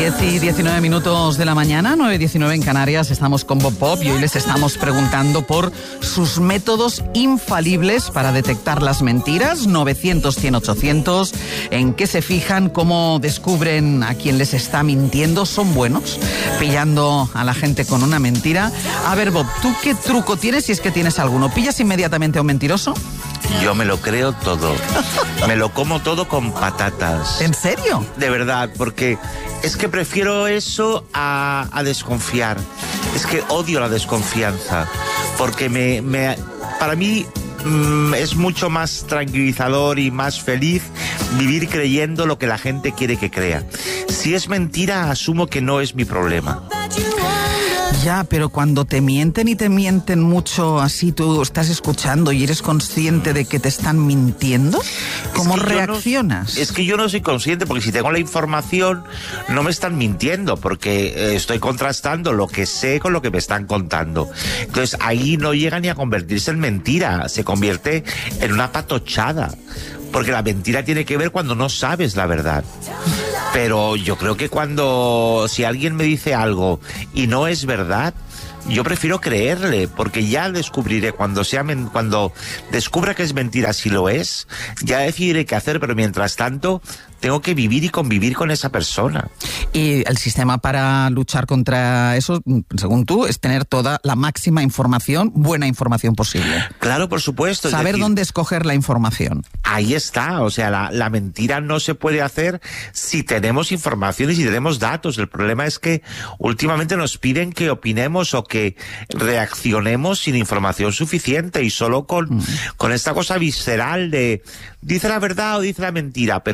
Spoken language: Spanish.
10:19 de la mañana, 9:19 en Canarias. Estamos con Bob Pop y hoy les estamos preguntando por sus métodos infalibles para detectar las mentiras. 900-100-800. ¿En qué se fijan? ¿Cómo descubren a quién les está mintiendo? ¿Son buenos pillando a la gente con una mentira? A ver, Bob, ¿tú qué truco tienes, si es que tienes alguno? ¿Pillas inmediatamente a un mentiroso? Yo me lo creo todo. Me lo como todo con patatas. ¿En serio? De verdad, porque es que prefiero eso a desconfiar. Es que odio la desconfianza. Porque para mí es mucho más tranquilizador y más feliz vivir creyendo lo que la gente quiere que crea. Si es mentira, asumo que no es mi problema. Ya, pero cuando te mienten y te mienten mucho, así tú estás escuchando y eres consciente de que te están mintiendo, ¿cómo reaccionas? Es que yo no soy consciente, porque si tengo la información no me están mintiendo, porque estoy contrastando lo que sé con lo que me están contando. Entonces ahí no llega ni a convertirse en mentira, se convierte en una patochada, porque la mentira tiene que ver cuando no sabes la verdad. Pero yo creo que si alguien me dice algo y no es verdad, yo prefiero creerle, porque ya descubriré cuando descubra que es mentira, si lo es, ya decidiré qué hacer, pero mientras tanto tengo que vivir y convivir con esa persona. Y el sistema para luchar contra eso, según tú, es tener toda la máxima información, buena información posible. Claro, por supuesto. Saber dónde escoger la información. Ahí está, o sea, la mentira no se puede hacer si tenemos información y si tenemos datos. El problema es que últimamente nos piden que opinemos o que reaccionemos sin información suficiente y solo con esta cosa visceral de dice la verdad o dice la mentira, pero